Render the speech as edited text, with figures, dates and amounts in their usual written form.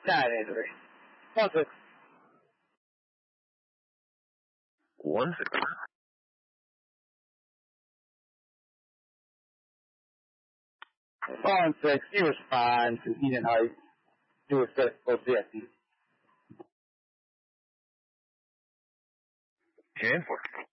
983. 16. 16. 16, you respond to Eden Heights. Do a set OCSD. 10-4.